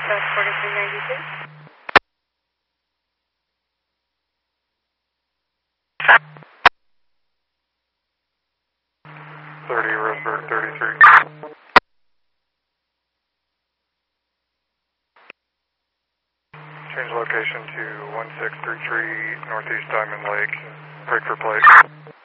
That's 4392. 30 Roseburg 33. Change location to 1633 Northeast Diamond Lake. Break for plate.